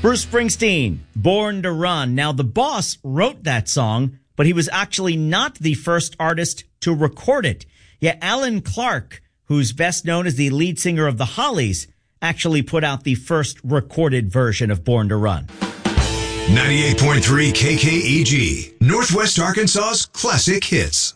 Bruce Springsteen, Born to Run. Now, The Boss wrote that song, but he was actually not the first artist to record it. Yet Alan Clark, who's best known as the lead singer of the Hollies, actually put out the first recorded version of Born to Run. 98.3 KKEG, Northwest Arkansas's classic hits.